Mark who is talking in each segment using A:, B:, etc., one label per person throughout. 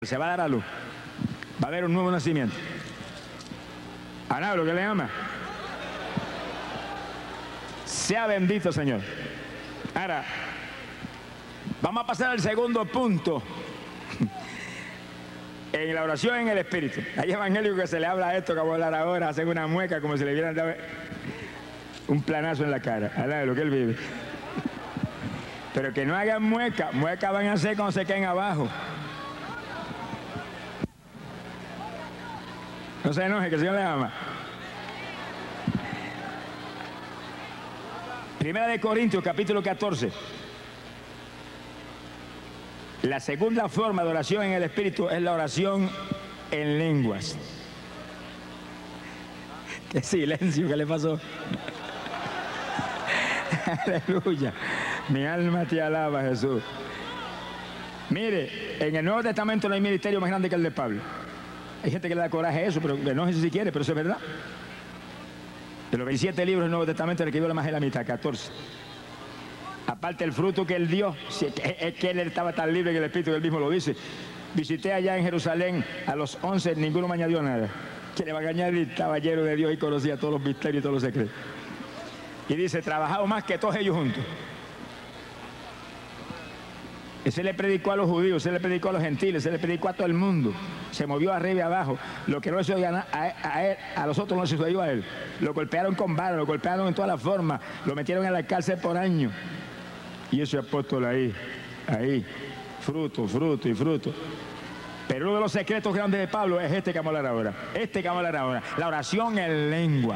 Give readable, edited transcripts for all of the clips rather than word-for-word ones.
A: Se va a dar a luz. Va a haber un nuevo nacimiento. ¿Hará lo que le ama? Sea bendito, Señor. Ahora, vamos a pasar al segundo punto. En la oración en el Espíritu. Hay evangélicos que se le habla a esto que vamos a hablar ahora, hacen una mueca como si le hubieran dado un planazo en la cara. Hará lo que él vive. Pero que no hagan mueca. Mueca van a hacer cuando se caen abajo. No se enoje, que el Señor le ama. Primera de Corintios, capítulo 14. La segunda forma de oración en el Espíritu es la oración en lenguas. ¡Qué silencio! ¿Qué le pasó? Aleluya. Mi alma te alaba, Jesús. Mire, en el Nuevo Testamento no hay ministerio más grande que el de Pablo. Hay gente que le da coraje a eso, pero no sé si quiere, pero eso es verdad. De los 27 libros del Nuevo Testamento, le escribió la más de la mitad, 14. Aparte el fruto que él dio, es que él estaba tan libre que el Espíritu él mismo lo dice. Visité allá en Jerusalén a los 11, ninguno me añadió nada. Que le va a añadir, estaba lleno de Dios y conocía todos los misterios y todos los secretos. Y dice, trabajado más que todos ellos juntos. Ese le predicó a los judíos, se le predicó a los gentiles, se le predicó a todo el mundo. Se movió arriba y abajo. Lo que no le sucedió a él, a los otros no le sucedió a él. Lo golpearon con varas, lo golpearon en todas las formas, lo metieron en la cárcel por años. Y ese apóstol ahí, fruto, fruto y fruto. Pero uno de los secretos grandes de Pablo es este que vamos a hablar ahora. La oración en lengua.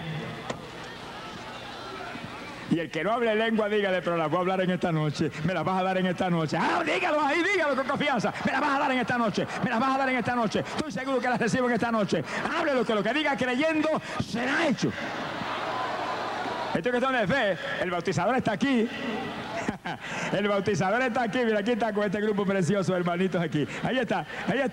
A: Y el que no hable lengua, dígale, pero la voy a hablar en esta noche. Me las vas a dar en esta noche. Ah, dígalo ahí, dígalo con confianza. Me las vas a dar en esta noche. Me las vas a dar en esta noche. Estoy seguro que las recibo en esta noche. Háblelo, que lo que diga creyendo será hecho. Esto que son de fe, el bautizador está aquí. El bautizador está aquí, mira, aquí está con este grupo precioso de hermanitos aquí. Ahí está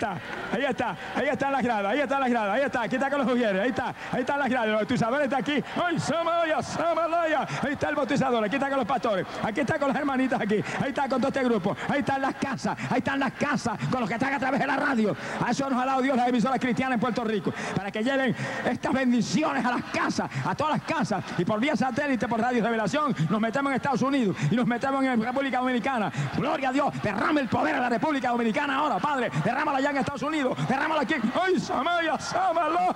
A: en las gradas, ahí está, aquí está con los mujeres, ahí está en las gradas, el bautizador está aquí. ¡Ay, Samalaya! Ahí está el bautizador, aquí está con los pastores, aquí está con las hermanitas aquí, ahí está con todo este grupo, ahí están las casas, con los que están a través de la radio. A eso nos ha dado Dios las emisoras cristianas en Puerto Rico, para que lleven estas bendiciones a las casas, a todas las casas, y por vía satélite, por Radio Revelación, nos metemos en Estados Unidos y nos metemos en República Dominicana. Gloria a Dios, derrama el poder a la República Dominicana ahora, Padre, derrámala allá en Estados Unidos, derrámala aquí. ¡Ay, Samaya, Samalo!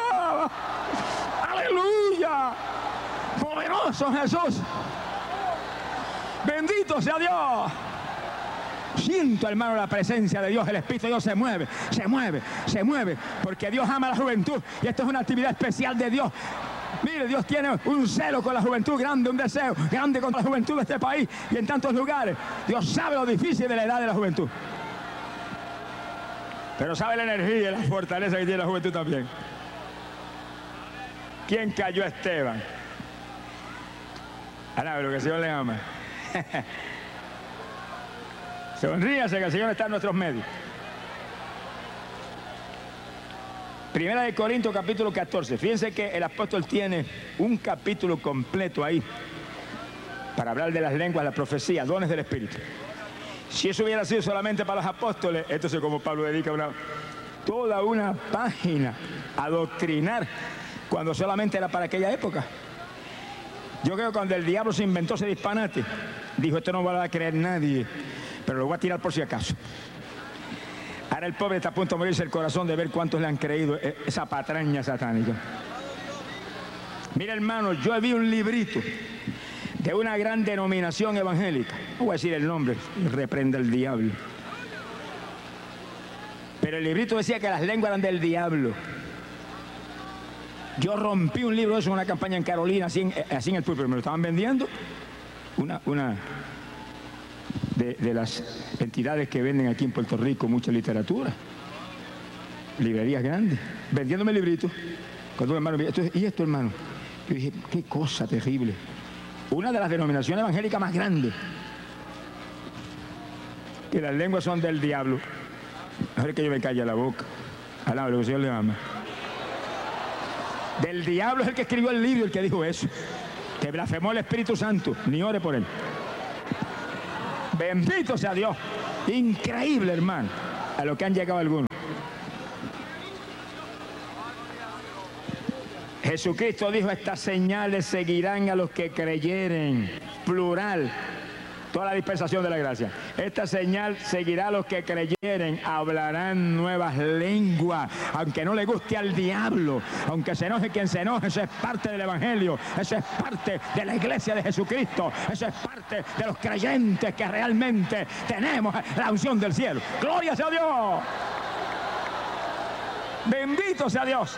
A: ¡Aleluya! ¡Poderoso Jesús! ¡Bendito sea Dios! Siento, hermano, la presencia de Dios, el Espíritu de Dios se mueve, porque Dios ama a la juventud y esto es una actividad especial de Dios. Mire, Dios tiene un celo con la juventud grande, un deseo grande contra la juventud de este país y en tantos lugares. Dios sabe lo difícil de la edad de la juventud. Pero sabe la energía y la fortaleza que tiene la juventud también. ¿Quién cayó a Esteban? Alaba lo que el Señor le ama. Sonríase que el Señor está en nuestros medios. Primera de Corintios, capítulo 14. Fíjense que el apóstol tiene un capítulo completo ahí para hablar de las lenguas, la profecía, dones del Espíritu. Si eso hubiera sido solamente para los apóstoles, entonces como Pablo dedica toda una página a doctrinar, cuando solamente era para aquella época. Yo creo que cuando el diablo se inventó ese disparate, dijo, esto no va a creer nadie, pero lo voy a tirar por si acaso. Ahora el pobre está a punto de morirse el corazón de ver cuántos le han creído esa patraña satánica. Mira, hermano, yo vi un librito de una gran denominación evangélica. No voy a decir el nombre, reprenda el diablo. Pero el librito decía que las lenguas eran del diablo. Yo rompí un libro de eso en una campaña en Carolina, así en el púlpito, me lo estaban vendiendo. Una de las entidades que venden aquí en Puerto Rico mucha literatura, librerías grandes, vendiéndome libritos. Cuando un hermano me dijo, ¿y esto, hermano? Yo dije, qué cosa terrible. Una de las denominaciones evangélicas más grandes, que las lenguas son del diablo. Mejor que yo me calle la boca. Alaba lo que el Señor le ama. Del diablo es el que escribió el libro, el que dijo eso, que blasfemó el Espíritu Santo. Ni ore por él. Bendito sea Dios. Increíble, hermano. a lo que han llegado algunos. Jesucristo dijo, estas señales seguirán a los que creyeren, plural, toda la dispensación de la gracia. Esta señal seguirá a los que creyeren, hablarán nuevas lenguas, aunque no le guste al diablo, aunque se enoje quien se enoje, eso es parte del evangelio, eso es parte de la iglesia de Jesucristo, eso es parte de los creyentes que realmente tenemos la unción del cielo. ¡Gloria sea a Dios! ¡Bendito sea Dios!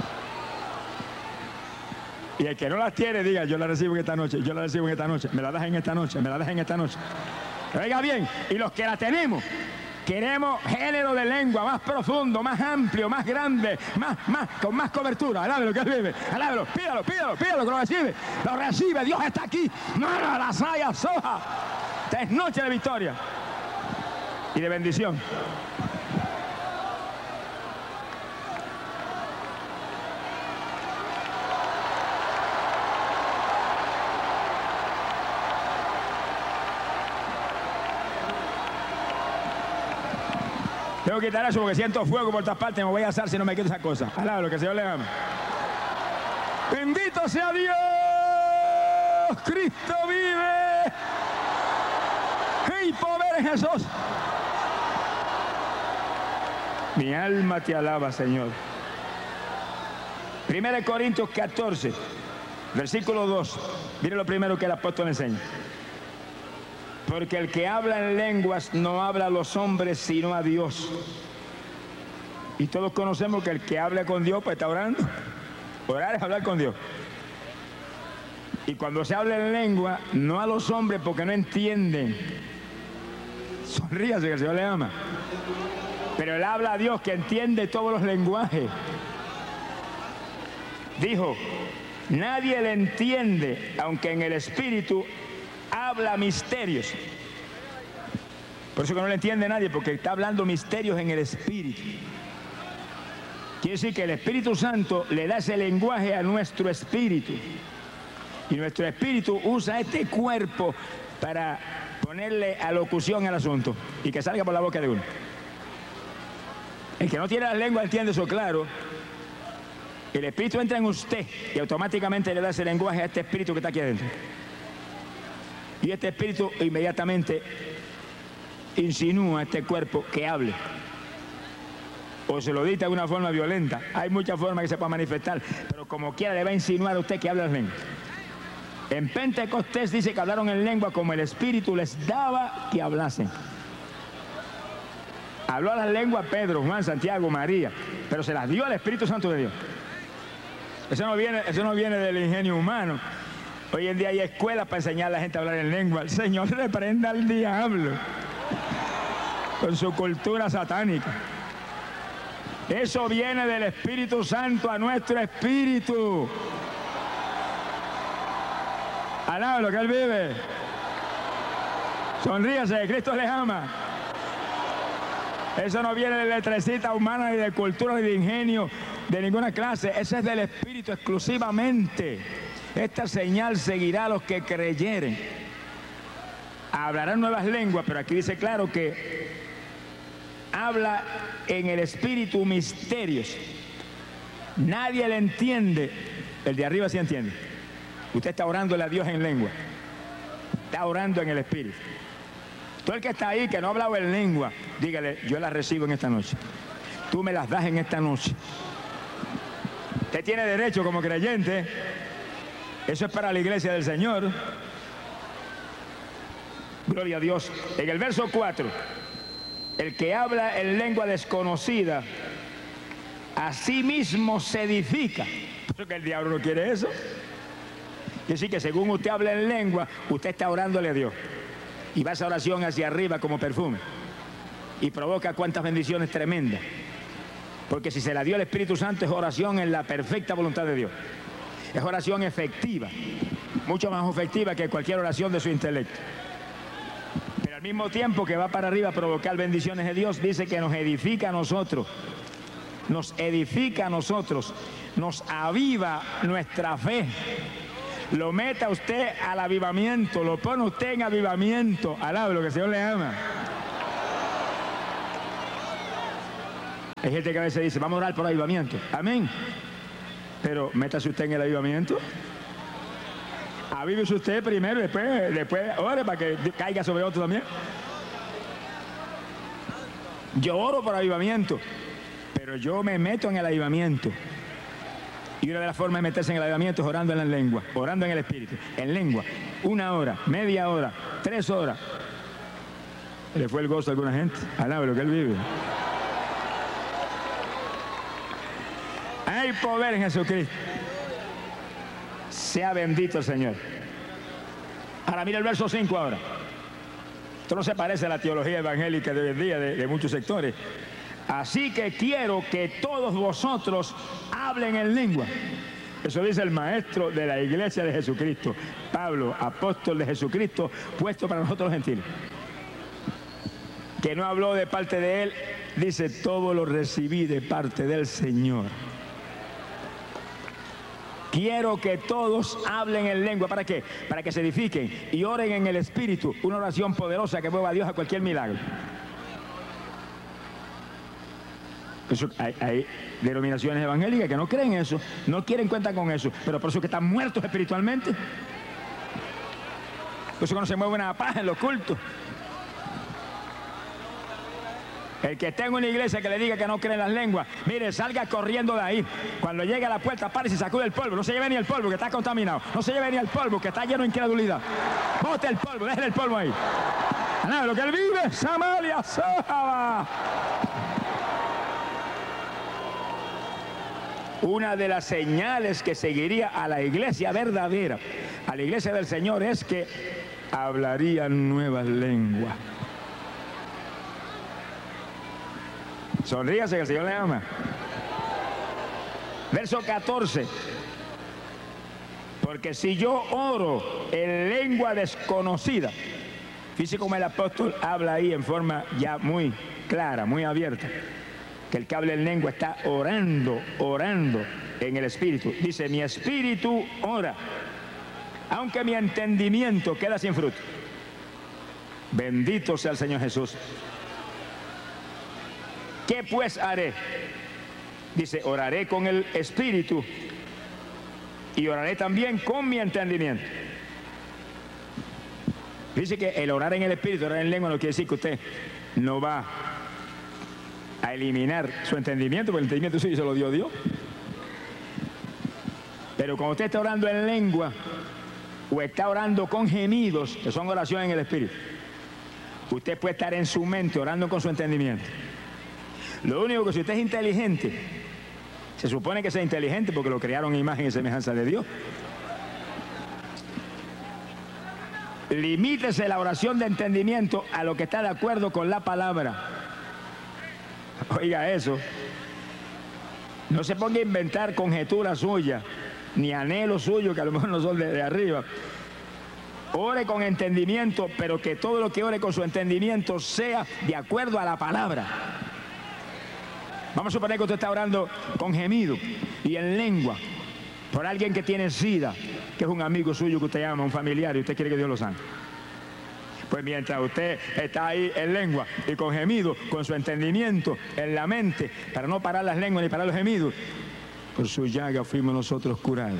A: Y el que no las tiene, diga, yo la recibo en esta noche, yo la recibo en esta noche, me la das en esta noche, me la das en esta noche. Oiga bien, y los que la tenemos, queremos género de lengua más profundo, más amplio, más grande, con más cobertura. Alábelo que él vive, alábelo, pídalo que lo recibe. Lo recibe, Dios está aquí. Mara, la saya, soja. Esta es noche de victoria y de bendición. Tengo que quitar eso porque siento fuego por todas partes. Me voy a asar si no me quito esa cosa. Alábalo, que el Señor le ama. Bendito sea Dios. Cristo vive. ¡Hey, poder en Jesús! Mi alma te alaba, Señor. 1 Corintios 14, versículo 2. Mire lo primero que el apóstol enseña. Porque el que habla en lenguas no habla a los hombres sino a Dios. Y todos conocemos que el que habla con Dios pues está orando. Orar es hablar con Dios. Y cuando se habla en lengua, no a los hombres porque no entienden. Sonríase que el Señor le ama. Pero él habla a Dios que entiende todos los lenguajes. Dijo, nadie le entiende, aunque en el espíritu habla misterios. Por eso que no le entiende nadie, porque está hablando misterios en el espíritu. Quiere decir que el Espíritu Santo le da ese lenguaje a nuestro espíritu. Y nuestro espíritu usa este cuerpo para ponerle alocución al asunto y que salga por la boca de uno. El que no tiene la lengua entiende eso claro. El espíritu entra en usted y automáticamente le da ese lenguaje a este espíritu que está aquí adentro. Y este espíritu inmediatamente insinúa a este cuerpo que hable. O se lo dicta de una forma violenta. Hay muchas formas que se puede manifestar, pero como quiera le va a insinuar a usted que habla en lengua. En Pentecostés dice que hablaron en lengua como el Espíritu les daba que hablasen. Habló a las lenguas Pedro, Juan, Santiago, María, pero se las dio al Espíritu Santo de Dios. Eso no viene del ingenio humano. Hoy en día hay escuelas para enseñar a la gente a hablar en lengua. El Señor reprenda al diablo con su cultura satánica. Eso viene del Espíritu Santo a nuestro espíritu. Alábalo que Él vive. Sonríase, Cristo les ama. Eso no viene de letrecita humana, ni de cultura, ni de ingenio, de ninguna clase. Eso es del Espíritu exclusivamente. Esta señal seguirá a los que creyeren. Hablarán nuevas lenguas, pero aquí dice claro que habla en el Espíritu misterios. Nadie le entiende. El de arriba sí entiende. Usted está orándole a Dios en lengua. Está orando en el Espíritu. Todo el que está ahí, que no ha hablado en lengua, dígale, yo las recibo en esta noche. Tú me las das en esta noche. Usted tiene derecho como creyente. Eso es para la iglesia del Señor. Gloria a Dios. En el verso 4, el que habla en lengua desconocida, a sí mismo se edifica. Porque el diablo no quiere eso. Quiere decir que según usted habla en lengua, usted está orándole a Dios. Y va esa oración hacia arriba como perfume. Y provoca cuantas bendiciones tremendas. Porque si se la dio el Espíritu Santo, es oración en la perfecta voluntad de Dios. Es oración efectiva. Mucho más efectiva que cualquier oración de su intelecto. Pero al mismo tiempo que va para arriba a provocar bendiciones de Dios, dice que nos edifica a nosotros. Nos edifica a nosotros. Nos aviva nuestra fe. Lo meta usted al avivamiento, lo pone usted en avivamiento. Alábalo, que el Señor le ama. Hay gente que a veces dice, vamos a orar por avivamiento. Amén. Pero métase usted en el avivamiento. Avívese usted primero, después ore para que caiga sobre otro también. Yo oro por avivamiento, pero yo me meto en el avivamiento. Y una de las formas de meterse en el avivamiento es orando en la lengua, orando en el espíritu, en lengua. 1 hora, media hora, 3 horas. Le fue el gozo a alguna gente. Alabe lo que él vive. Hay poder en Jesucristo. Sea bendito el Señor. Ahora mira el verso 5 ahora. Esto no se parece a la teología evangélica de hoy en día de muchos sectores. Así que quiero que todos vosotros hablen en lengua. Eso dice el maestro de la iglesia de Jesucristo, Pablo, apóstol de Jesucristo, puesto para nosotros los gentiles. Que no habló de parte de él, dice, todo lo recibí de parte del Señor. Quiero que todos hablen en lengua. ¿Para qué? Para que se edifiquen y oren en el Espíritu. Una oración poderosa que mueva a Dios a cualquier milagro. Eso, hay denominaciones evangélicas que no creen eso, no quieren cuenta con eso, pero por eso que están muertos espiritualmente. Por eso que no se mueve una paja en los cultos. El que esté en una iglesia que le diga que no cree en las lenguas, mire, salga corriendo de ahí. Cuando llegue a la puerta, pare y se sacude el polvo. No se lleve ni el polvo, que está contaminado. No se lleve ni el polvo, que está lleno de incredulidad. Bote el polvo, déjele el polvo ahí. Nada, lo que él vive, Samaria, Sahaba. Una de las señales que seguiría a la iglesia verdadera, a la iglesia del Señor, es que hablarían nuevas lenguas. Sonríase que el Señor le ama. Verso 14. Porque si yo oro en lengua desconocida, fíjese como el apóstol habla ahí en forma ya muy clara, muy abierta, que el que habla en lengua está orando en el espíritu. Dice, mi espíritu ora, aunque mi entendimiento queda sin fruto. Bendito sea el Señor Jesús. ¿Qué pues haré? Dice, oraré con el espíritu y oraré también con mi entendimiento. Dice que el orar en el espíritu, orar en lengua, no quiere decir que usted no va a eliminar su entendimiento, porque el entendimiento suyo se lo dio Dios. Pero cuando usted está orando en lengua o está orando con gemidos, que son oraciones en el espíritu, usted puede estar en su mente orando con su entendimiento. Lo único que si usted es inteligente, se supone que sea inteligente porque lo crearon en imagen y semejanza de Dios. Limítese la oración de entendimiento a lo que está de acuerdo con la palabra. Oiga eso. No se ponga a inventar conjeturas suyas, ni anhelos suyos que a lo mejor no son de arriba. Ore con entendimiento, pero que todo lo que ore con su entendimiento sea de acuerdo a la palabra. Vamos a suponer que usted está orando con gemido y en lengua por alguien que tiene SIDA, que es un amigo suyo que usted ama, un familiar, y usted quiere que Dios lo sane. Pues mientras usted está ahí en lengua y con gemido, con su entendimiento en la mente, para no parar las lenguas ni parar los gemidos, por su llaga fuimos nosotros curados.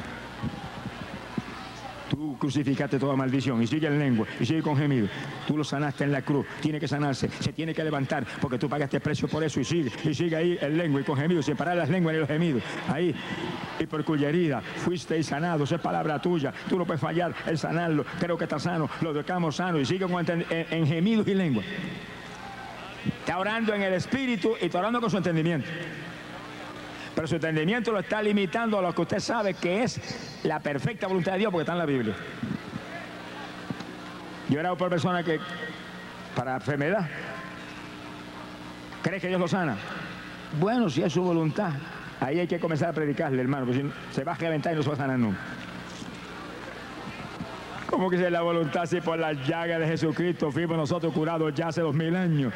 A: Tú crucificaste toda maldición y sigue en lengua y sigue con gemido. Tú lo sanaste en la cruz, tiene que sanarse, se tiene que levantar porque tú pagaste precio por eso y sigue ahí en lengua y con gemido, sin parar las lenguas ni los gemidos. Ahí, y por cuya herida fuisteis sanados, es palabra tuya, tú no puedes fallar en sanarlo, creo que está sano, lo dejamos sano y sigue en gemidos y lengua. Está orando en el espíritu y está orando con su entendimiento. Pero su entendimiento lo está limitando a lo que usted sabe que es la perfecta voluntad de Dios, porque está en la Biblia. Yo he orado por personas que, para enfermedad, ¿cree que Dios lo sana? Bueno, si es su voluntad, ahí hay que comenzar a predicarle, hermano, porque si no, se va a reventar y no se va a sanar nunca. ¿Cómo que si es la voluntad si por la llaga de Jesucristo fuimos nosotros curados ya hace 2000 años?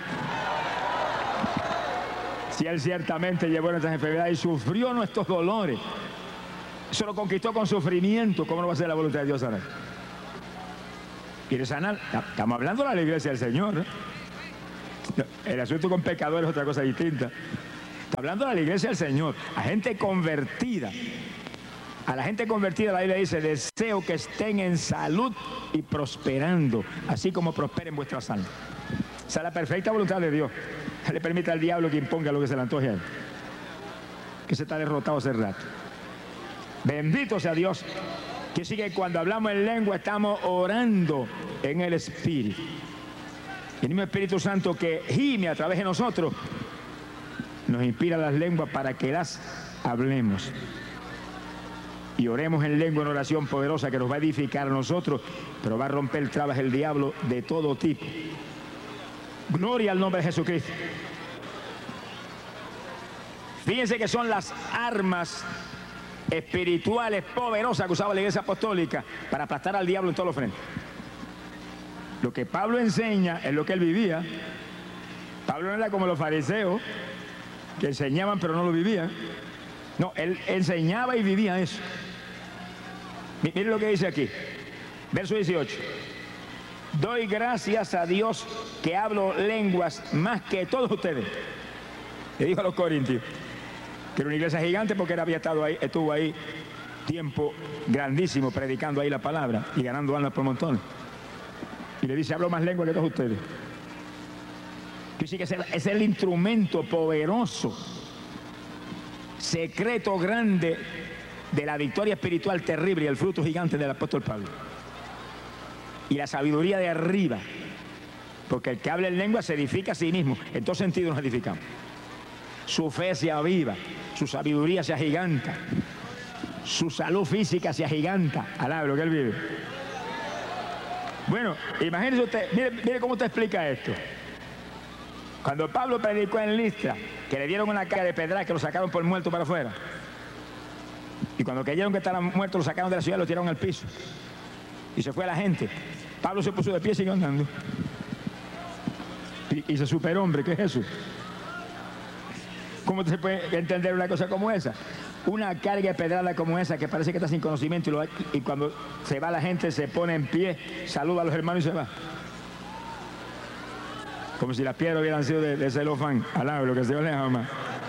A: Si Él ciertamente llevó nuestras enfermedades y sufrió nuestros dolores, eso lo conquistó con sufrimiento, ¿cómo no va a ser la voluntad de Dios sanar? ¿Quiere sanar? Estamos hablando de la iglesia del Señor, ¿eh? El asunto con pecadores es otra cosa distinta. hablando de la iglesia del Señor, a gente convertida. A la gente convertida la Biblia dice, deseo que estén en salud y prosperando, así como prosperen vuestras almas. Esa es la perfecta voluntad de Dios. No le permite al diablo que imponga lo que se le antoje a él, que se está derrotado hace rato. Bendito sea Dios. Que sí que cuando hablamos en lengua estamos orando en el Espíritu. El mismo Espíritu Santo que gime a través de nosotros nos inspira las lenguas para que las hablemos. Y oremos en lengua, en oración poderosa que nos va a edificar a nosotros, pero va a romper trabas el diablo de todo tipo. Gloria al nombre de Jesucristo. Fíjense que son las armas espirituales poderosas que usaba la iglesia apostólica para aplastar al diablo en todos los frentes. Lo que Pablo enseña es lo que él vivía. Pablo no era como los fariseos, que enseñaban pero no lo vivían. No, él enseñaba y vivía eso. Miren lo que dice aquí, verso 18. Doy gracias a Dios que hablo lenguas más que todos ustedes. Le dijo a los corintios que era una iglesia gigante porque él había estado ahí, estuvo ahí tiempo grandísimo predicando ahí la palabra y ganando almas por montones. Y le dice, hablo más lengua que todos ustedes. Que sí que es el instrumento poderoso, secreto grande de la victoria espiritual terrible y el fruto gigante del apóstol Pablo. Y la sabiduría de arriba, porque el que habla en lengua se edifica a sí mismo. En todos sentidos nos edificamos. Su fe se aviva, su sabiduría se agiganta, su salud física se agiganta. Alaba lo que él vive. Bueno, imagínese usted, mire cómo usted explica esto. Cuando Pablo predicó en Listra, que le dieron una carga de pedra, que lo sacaron por muerto para afuera. Y cuando creyeron que estaban muertos, lo sacaron de la ciudad y lo tiraron al piso. Y se fue la gente. Pablo se puso de pie y siguió andando. Y se superhombre, ¿qué es eso? ¿Cómo se puede entender una cosa como esa? Una carga de pedrada como esa que parece que está sin conocimiento y cuando se va la gente se pone en pie, saluda a los hermanos y se va. Como si las piedras hubieran sido de celofán. Alaba lo que se le ama.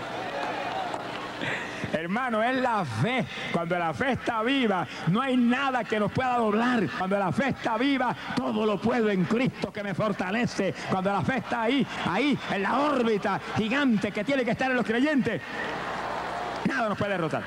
A: Hermano, es la fe. Cuando la fe está viva, no hay nada que nos pueda doblar. Cuando la fe está viva, todo lo puedo en Cristo que me fortalece. Cuando la fe está ahí, en la órbita gigante que tiene que estar en los creyentes, nada nos puede derrotar.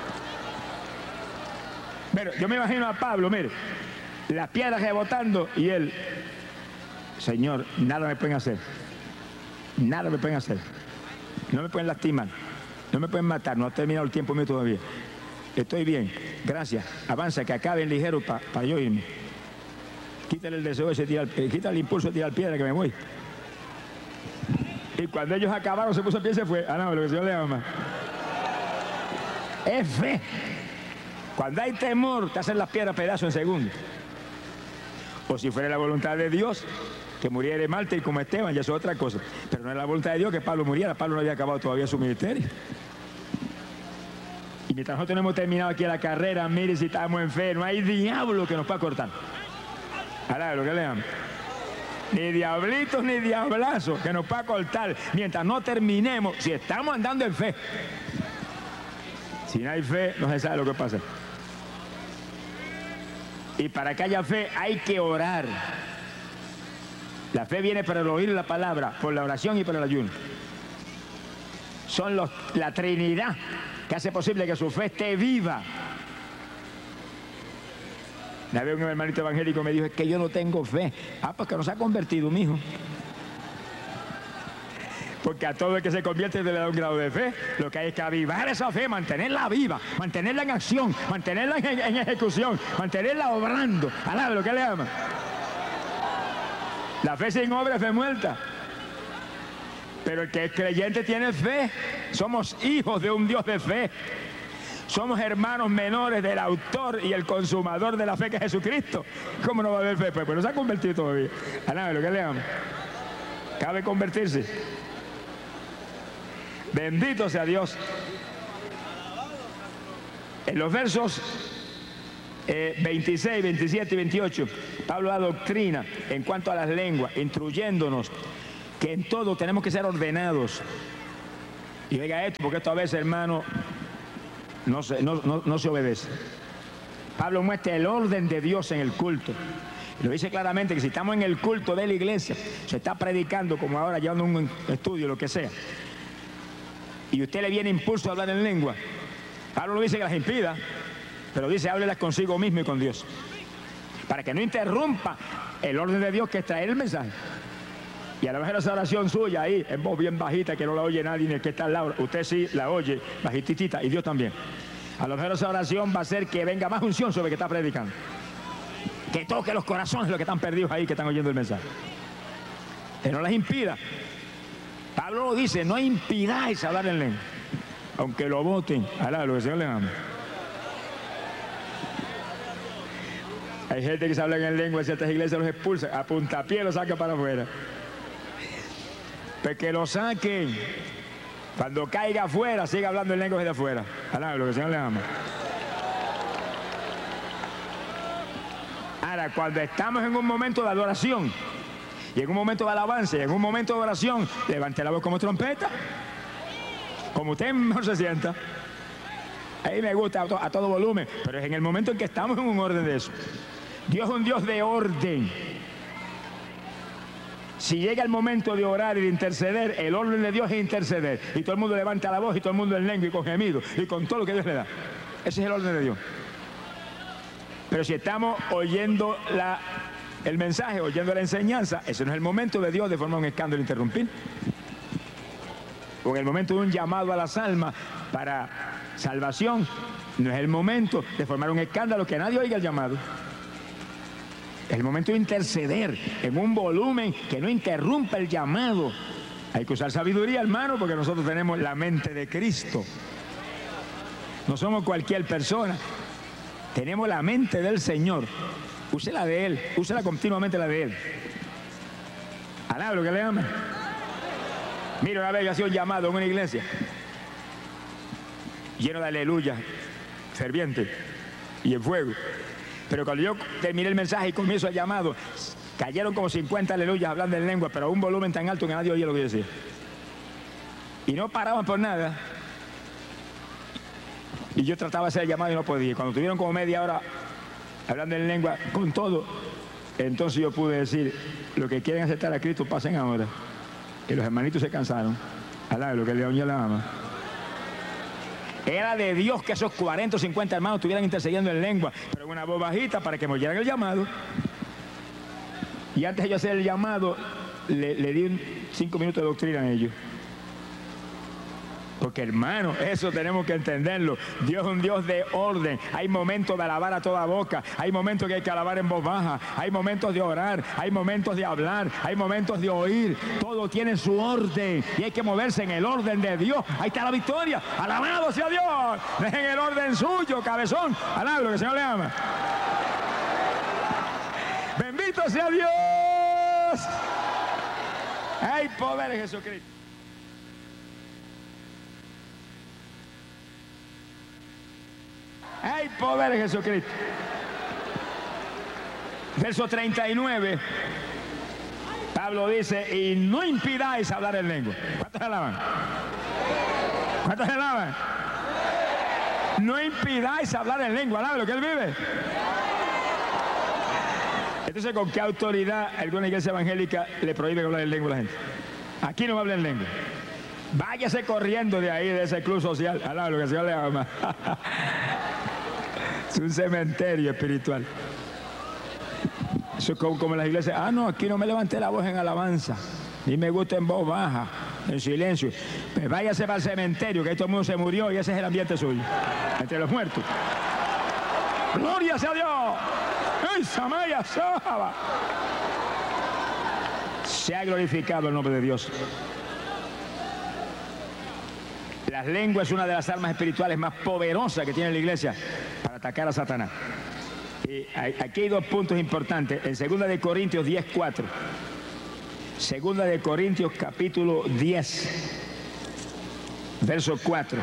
A: Pero yo me imagino a Pablo, mire, las piedras rebotando y él, Señor, nada me pueden hacer. Nada me pueden hacer. No me pueden lastimar. No me pueden matar, no ha terminado el tiempo mío todavía. Estoy bien, gracias. Avanza, que acaben ligero para yo irme. Quítale el deseo ese, quita el impulso de tirar piedra que me voy. Y cuando ellos acabaron, se puso el pie y se fue. Ah, no, lo que el Señor le ama. Es fe. Cuando hay temor, te hacen las piedras pedazos en segundos. O si fuera la voluntad de Dios, que muriera mártir como Esteban, ya eso es otra cosa. Pero no es la voluntad de Dios que Pablo muriera. Pablo no había acabado todavía su ministerio. Y mientras nosotros no hemos terminado aquí la carrera, mire si estamos en fe, no hay diablo que nos pueda cortar. Ahora, lo que le amo. Ni diablitos ni diablazos que nos pueda cortar mientras no terminemos, si estamos andando en fe. Si no hay fe, no se sabe lo que pasa. Y para que haya fe hay que orar. La fe viene para el oír la palabra, por la oración y por el ayuno. Son la Trinidad que hace posible que su fe esté viva. Una vez un hermanito evangélico me dijo, es que yo no tengo fe. Ah, pues que no se ha convertido, mijo. Porque a todo el que se convierte le da un grado de fe. Lo que hay es que avivar esa fe, mantenerla viva, mantenerla en acción, mantenerla en ejecución, mantenerla obrando. Alabe lo que le ama. La fe sin obra es fe muerta. Pero el que es creyente tiene fe. Somos hijos de un Dios de fe. Somos hermanos menores del autor y el consumador de la fe que es Jesucristo. ¿Cómo no va a haber fe? Pues no se ha convertido todavía. Alabe lo que le ama. Cabe convertirse. Bendito sea Dios. En los versos 26, 27 y 28, Pablo da doctrina en cuanto a las lenguas, instruyéndonos que en todo tenemos que ser ordenados. Y oiga esto, porque esto a veces, hermano, no se obedece. Pablo muestra el orden de Dios en el culto. Lo dice claramente que si estamos en el culto de la iglesia, se está predicando como ahora, llevando un estudio, lo que sea, y usted le viene impulso a hablar en lengua, Pablo no dice que las impida, pero dice háblelas consigo mismo y con Dios, para que no interrumpa el orden de Dios, que es traer el mensaje. Y a lo mejor esa oración suya ahí, en voz bien bajita, que no la oye nadie ni el que está al lado, usted sí la oye bajitita, y Dios también. A lo mejor esa oración va a hacer que venga más unción sobre el que está predicando, que toque los corazones de los que están perdidos ahí, que están oyendo el mensaje. Que no les impida. Pablo lo dice, no impidáis hablar en lengua, aunque lo voten. Alá, lo que el Señor les ama. Hay gente que se habla en lengua, en ciertas iglesias los expulsan, a puntapié los sacan para afuera. Pues que lo saquen. Cuando caiga afuera, siga hablando en lengua desde afuera. Alá, lo que el Señor les ama. Ahora, cuando estamos en un momento de adoración, y en un momento de alabanza, y en un momento de oración, levante la voz como trompeta, como usted mejor se sienta. Ahí me gusta a todo volumen, pero es en el momento en que estamos en un orden de eso. Dios es un Dios de orden. Si llega el momento de orar y de interceder, el orden de Dios es interceder, y todo el mundo levanta la voz, y todo el mundo en lengua y con gemido y con todo lo que Dios le da. Ese es el orden de Dios. Pero si estamos oyendo el mensaje, oyendo la enseñanza, ese no es el momento de Dios de formar un escándalo e interrumpir. O en el momento de un llamado a las almas para salvación, no es el momento de formar un escándalo que nadie oiga el llamado. Es el momento de interceder en un volumen que no interrumpa el llamado. Hay que usar sabiduría, hermano, porque nosotros tenemos la mente de Cristo. No somos cualquier persona. Tenemos la mente del Señor. Úsela de Él, úsela continuamente la de Él. Alá, lo que le ama. Mira, una vez yo hacía un llamado en una iglesia, lleno de aleluya, ferviente y en fuego. Pero cuando yo terminé el mensaje y comienzo el llamado, cayeron como 50 aleluyas hablando en lengua, pero a un volumen tan alto que nadie oía lo que yo decía. Y no paraban por nada. Y yo trataba de hacer el llamado y no podía. Cuando tuvieron como media hora hablando en lengua con todo, entonces yo pude decir, lo que quieren aceptar a Cristo, pasen ahora. Y los hermanitos se cansaron. Alá, lo que el León ya la ama. Era de Dios que esos 40 o 50 hermanos estuvieran intercediendo en lengua, pero en una voz bajita para que me oyeran el llamado. Y antes de yo hacer el llamado, le di 5 minutos de doctrina a ellos. Porque, hermano, eso tenemos que entenderlo. Dios es un Dios de orden. Hay momentos de alabar a toda boca. Hay momentos que hay que alabar en voz baja. Hay momentos de orar. Hay momentos de hablar. Hay momentos de oír. Todo tiene su orden. Y hay que moverse en el orden de Dios. Ahí está la victoria. Alabado sea Dios. Dejen el orden suyo, cabezón. Alabado, que el Señor le ama. Bendito sea Dios. Hay poder en Jesucristo. Hay poder en Jesucristo. Verso 39. Pablo dice, y no impidáis hablar en lengua. ¿Cuántos alaban? ¿Cuántos alaban? No impidáis hablar en lengua. ¿Alaban lo que él vive? Entonces, ¿con qué autoridad alguna iglesia evangélica le prohíbe hablar en lengua a la gente? Aquí no habla en lengua. Váyase corriendo de ahí, de ese club social. Alaban lo que el Señor le ama. Es un cementerio espiritual. Eso es como en las iglesias. Ah, no, aquí no me levanté la voz en alabanza. Ni me gusta en voz baja, en silencio. Pues váyase para el cementerio, que ahí todo el mundo se murió y ese es el ambiente suyo. Entre los muertos. ¡Gloria sea Dios! ¡Ay, Samaya Saba! Se ha glorificado el nombre de Dios. Las lenguas es una de las armas espirituales más poderosas que tiene la iglesia para atacar a Satanás. Y aquí hay 2 puntos importantes. En 2 de Corintios 10:4. 2 de Corintios capítulo 10, verso 4.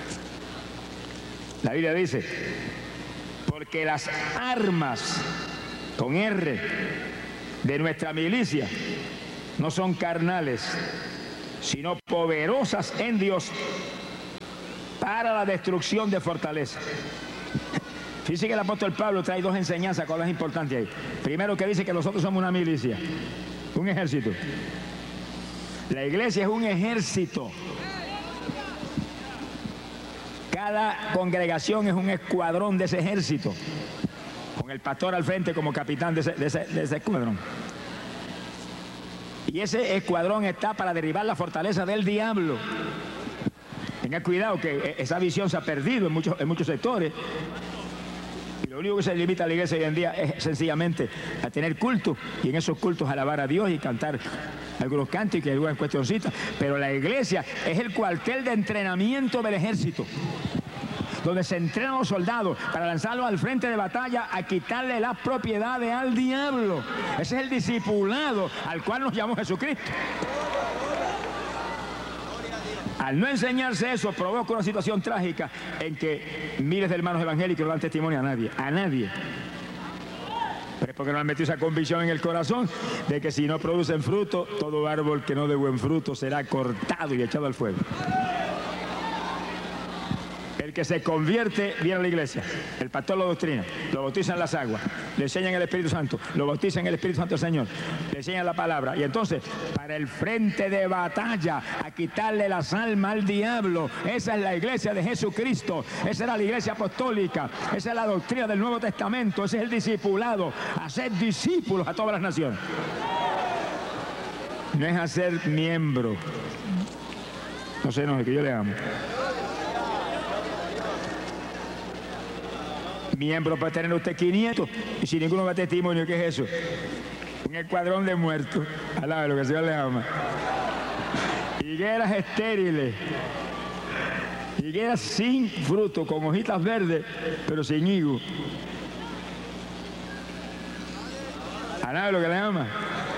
A: La Biblia dice, porque las armas, con R, de nuestra milicia no son carnales, sino poderosas en Dios para la destrucción de fortaleza. Fíjense que el apóstol Pablo trae dos enseñanzas, cosas importantes ahí. Primero, que dice que nosotros somos una milicia, un ejército. La iglesia es un ejército. Cada congregación es un escuadrón de ese ejército, con el pastor al frente como capitán de ese escuadrón. Y ese escuadrón está para derribar la fortaleza del diablo. Tengan cuidado que esa visión se ha perdido en muchos sectores. Y lo único que se limita a la iglesia hoy en día es sencillamente a tener culto, y en esos cultos alabar a Dios y cantar algunos cánticos y algunas cuestioncitas. Pero la iglesia es el cuartel de entrenamiento del ejército, donde se entrenan los soldados para lanzarlos al frente de batalla a quitarle las propiedades al diablo. Ese es el discipulado al cual nos llamó Jesucristo. Al no enseñarse eso, provoca una situación trágica en que miles de hermanos evangélicos no dan testimonio a nadie. Pero es porque no han metido esa convicción en el corazón de que si no producen fruto, todo árbol que no dé buen fruto será cortado y echado al fuego. El que se convierte viene a la iglesia, el pastor lo doctrina, lo bautiza en las aguas, le enseñan el Espíritu Santo, lo bautiza en el Espíritu Santo del Señor, le enseñan la palabra, y entonces para el frente de batalla a quitarle las almas al diablo. Esa es la iglesia de Jesucristo, esa era la iglesia apostólica, esa es la doctrina del Nuevo Testamento, ese es el discipulado, hacer discípulos a todas las naciones. No es hacer miembro. No sé, no, es que yo le amo. Miembro para tener usted 500 y si ninguno da testimonio. ¿Qué es eso? Un escuadrón de muertos. Alaba lo que el Señor le ama. Higueras estériles, higueras sin fruto, con hojitas verdes pero sin higo. Alaba lo que le ama.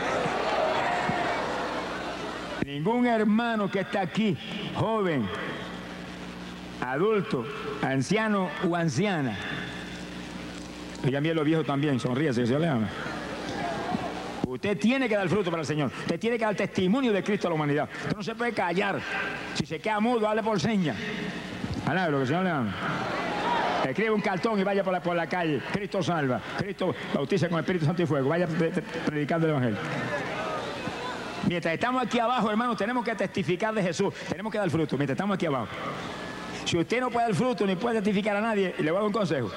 A: Ningún hermano que está aquí, joven, adulto, anciano o anciana, y también los viejos también, sonríase, que se le ama. Usted tiene que dar fruto para el Señor. Usted tiene que dar testimonio de Cristo a la humanidad. Usted no se puede callar. Si se queda mudo, hable por señas. Alaba lo que el Señor le ama. Escribe un cartón y vaya por la calle. Cristo salva. Cristo bautiza con Espíritu Santo y fuego. Vaya predicando el Evangelio. Mientras estamos aquí abajo, hermanos, tenemos que testificar de Jesús. Tenemos que dar fruto mientras estamos aquí abajo. Si usted no puede dar fruto ni puede testificar a nadie, le voy a dar un consejo.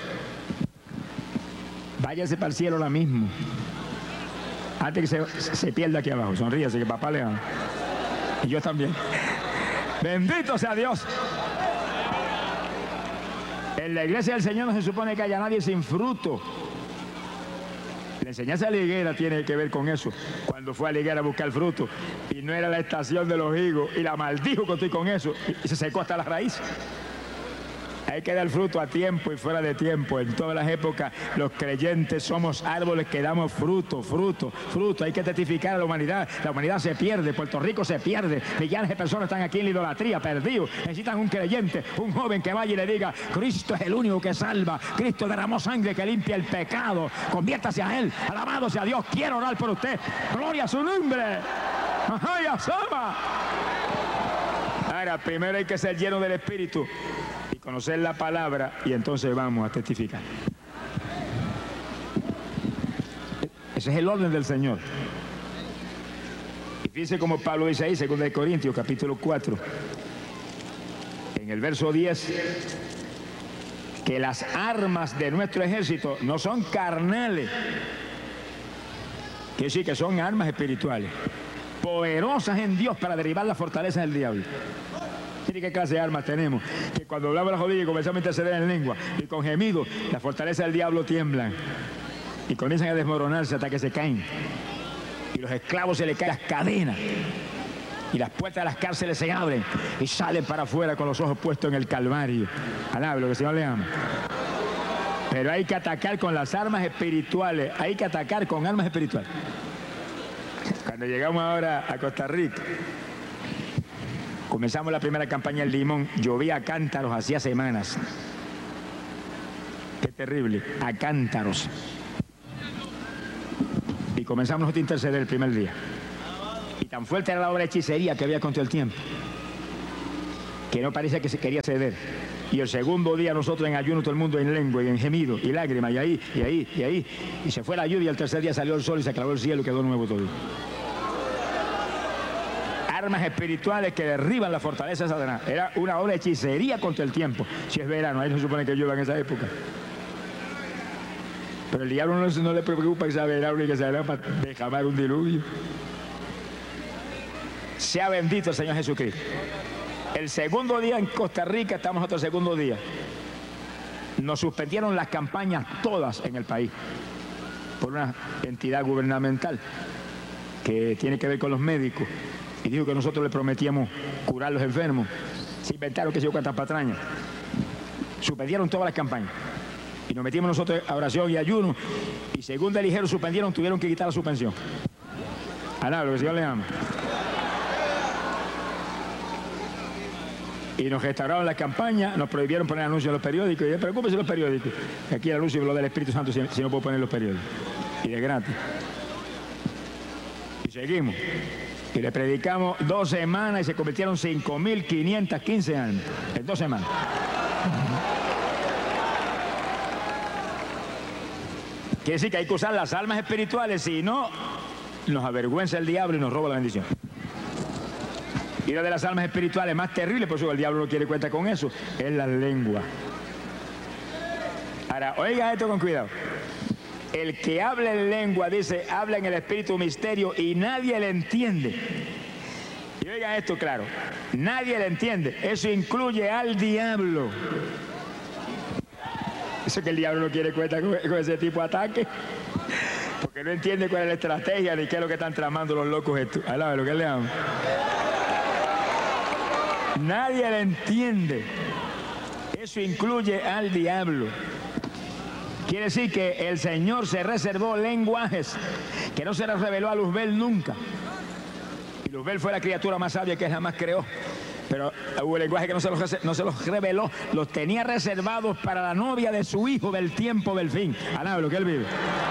A: Váyase para el cielo ahora mismo, antes que se pierda aquí abajo. Sonríase, que papá le ama. Y yo también. Bendito sea Dios. En la iglesia del Señor no se supone que haya nadie sin fruto. La enseñanza de la higuera tiene que ver con eso. Cuando fue a la higuera a buscar fruto y no era la estación de los higos y la maldijo que estoy con eso y se secó hasta la raíz. Hay que dar fruto a tiempo y fuera de tiempo. En todas las épocas los creyentes somos árboles que damos fruto, fruto, fruto. Hay que testificar a la humanidad. La humanidad se pierde, Puerto Rico se pierde. Millones de personas están aquí en la idolatría, perdidos. Necesitan un creyente, un joven que vaya y le diga: Cristo es el único que salva. Cristo derramó sangre que limpia el pecado. Conviértase a Él. Alabado sea Dios. Quiero orar por usted. Gloria a su nombre. ¡Ay, asama! Ahora, primero hay que ser lleno del Espíritu y conocer la palabra, y entonces vamos a testificar. Ese es el orden del Señor. Y fíjense como Pablo dice ahí, 2 Corintios, capítulo 4, en el verso 10, que las armas de nuestro ejército no son carnales, quiere decir que son armas espirituales, poderosas en Dios para derribar las fortalezas del diablo. Mire qué clase de armas tenemos, que cuando hablamos las rodillas y comenzamos a interceder en lengua y con gemidos, las fortalezas del diablo tiemblan y comienzan a desmoronarse hasta que se caen, y los esclavos se les caen las cadenas y las puertas de las cárceles se abren y salen para afuera con los ojos puestos en el Calvario. Alaba lo que el Señor le ama. Pero hay que atacar con las armas espirituales, hay que atacar con armas espirituales. Cuando llegamos ahora a Costa Rica, comenzamos la primera campaña en Limón, llovía a cántaros hacía semanas. Qué terrible, a cántaros. Y comenzamos nosotros a interceder el primer día. Y tan fuerte era la obra de hechicería que había contra el tiempo, que no parecía que se quería ceder. Y el segundo día nosotros en ayuno, todo el mundo en lengua y en gemido y lágrimas, y ahí. Y se fue la lluvia, y el tercer día salió el sol y se aclaró el cielo y quedó nuevo todo. Armas espirituales que derriban la fortaleza de Satanás. Era una obra de hechicería contra el tiempo. Si es verano, ahí no se supone que llueva en esa época. Pero el diablo no le preocupa que sea verano y que sea verano para derramar un diluvio. Sea bendito el Señor Jesucristo. El segundo día en Costa Rica, estamos otro segundo día, nos suspendieron las campañas todas en el país por una entidad gubernamental que tiene que ver con los médicos, y dijo que nosotros le prometíamos curar a los enfermos. Se inventaron que se dio cuantas patrañas. Suspendieron todas las campañas y nos metimos nosotros a oración y ayuno, y según dijeron suspendieron, tuvieron que quitar la suspensión. Alá, lo que el Señor le ama. Y nos restauraron la campaña, nos prohibieron poner anuncios en los periódicos. Y preocúpese los periódicos. Aquí el anuncio lo del Espíritu Santo, si no puedo poner los periódicos. Y de gratis. Y seguimos. Y le predicamos 2 semanas y se convirtieron 5.515 almas. En 2 semanas. Quiere decir que hay que usar las almas espirituales, si no, nos avergüenza el diablo y nos roba la bendición. Y una de las almas espirituales más terribles, por eso el diablo no quiere cuenta con eso, es la lengua. Ahora, oiga esto con cuidado. El que habla en lengua, dice, habla en el espíritu misterio y nadie le entiende. Y oiga esto claro, nadie le entiende. Eso incluye al diablo. Eso que el diablo no quiere cuenta con ese tipo de ataque. Porque no entiende cuál es la estrategia ni qué es lo que están tramando los locos estos. Alaba lo que le amo. Nadie le entiende. Eso incluye al diablo. Quiere decir que el Señor se reservó lenguajes que no se les reveló a Luzbel nunca. Y Luzbel fue la criatura más sabia que jamás creó. Pero hubo lenguajes que no se los reveló. Los tenía reservados para la novia de su hijo del tiempo del fin. Alaba lo que él vive.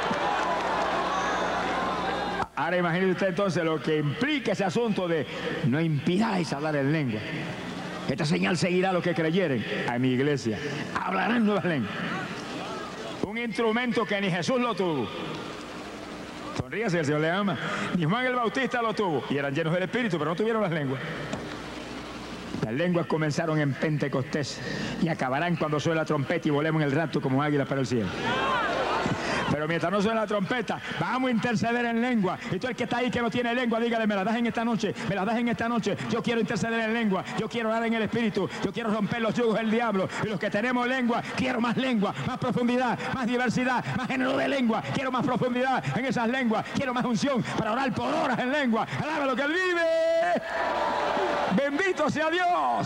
A: Ahora imagínese usted entonces lo que implica ese asunto de no impidáis hablar en lengua. Esta señal seguirá a los que creyeren. A mi iglesia hablarán nuevas lenguas. Un instrumento que ni Jesús lo tuvo. Sonríase, el Señor le ama. Ni Juan el Bautista lo tuvo. Y eran llenos del Espíritu, pero no tuvieron las lenguas. Las lenguas comenzaron en Pentecostés y acabarán cuando suene la trompeta y volemos en el rapto como águilas para el cielo. Pero mientras no suena la trompeta, vamos a interceder en lengua. Y tú el que está ahí que no tiene lengua, dígale, me la das en esta noche, me la das en esta noche. Yo quiero interceder en lengua, yo quiero orar en el Espíritu, yo quiero romper los yugos del diablo. Y los que tenemos lengua, quiero más lengua, más profundidad, más diversidad, más género de lengua. Quiero más profundidad en esas lenguas, quiero más unción para orar por horas en lengua. Alaba lo que Él vive. Bendito sea Dios.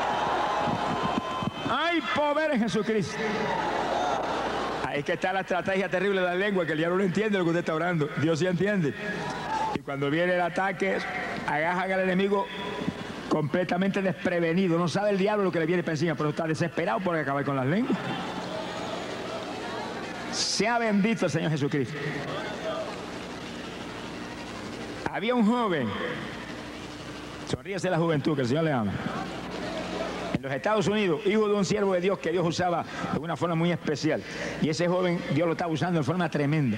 A: Hay poder en Jesucristo. Es que está la estrategia terrible de la lengua, que el diablo no entiende lo que usted está orando. Dios sí entiende. Y cuando viene el ataque, agajan al enemigo completamente desprevenido. No sabe el diablo lo que le viene para encima, pero está desesperado por acabar con las lenguas. Sea bendito el Señor Jesucristo. Había un joven, sonríese la juventud, que el Señor le ama, en los Estados Unidos, hijo de un siervo de Dios que Dios usaba de una forma muy especial. Y ese joven Dios lo estaba usando de forma tremenda.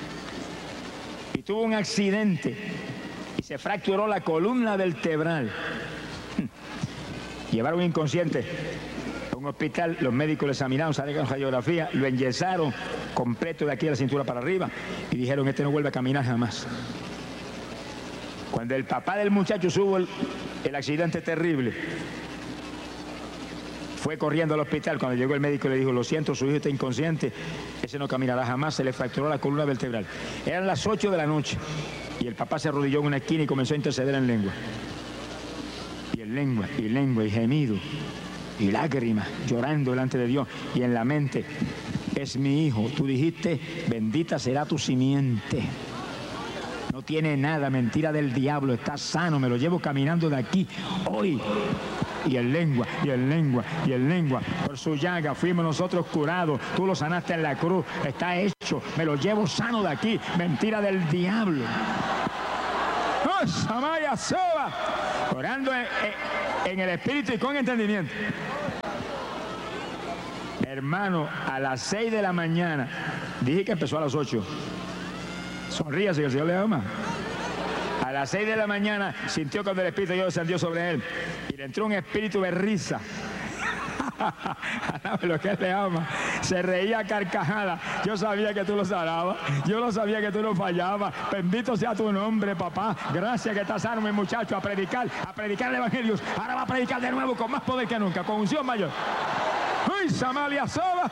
A: Y tuvo un accidente y se fracturó la columna vertebral. Llevaron inconsciente a un hospital, los médicos lo examinaron, sacaron radiografía, lo enyesaron completo de aquí de la cintura para arriba y dijeron, este no vuelve a caminar jamás. Cuando el papá del muchacho supo el accidente terrible, fue corriendo al hospital. Cuando llegó el médico le dijo, lo siento, su hijo está inconsciente, ese no caminará jamás, se le fracturó la columna vertebral. Eran las 8 de la noche y el papá se arrodilló en una esquina y comenzó a interceder en lengua. Y en lengua, y lengua, y gemido, y lágrimas, llorando delante de Dios. Y en la mente, es mi hijo, tú dijiste, bendita será tu simiente. No tiene nada, mentira del diablo, está sano, me lo llevo caminando de aquí hoy. Y en lengua, y en lengua, y en lengua. Por su llaga fuimos nosotros curados. Tú lo sanaste en la cruz. Está hecho. Me lo llevo sano de aquí. Mentira del diablo. Samaya Soba, orando en el espíritu y con entendimiento. Hermano, a las 6 de la mañana, dije que empezó a las 8. Sonríase que el Señor le ama. A las 6 de la mañana sintió cuando el Espíritu de Dios descendió sobre él y le entró un espíritu de risa. Lo que él le ama. Se reía a carcajada. Yo sabía que tú lo sanabas. Yo no sabía que tú no fallabas. Bendito sea tu nombre, papá. Gracias que estás sano, mi muchacho, a predicar el evangelio. Ahora va a predicar de nuevo con más poder que nunca, con unción mayor. ¡Uy, Samalia Soba!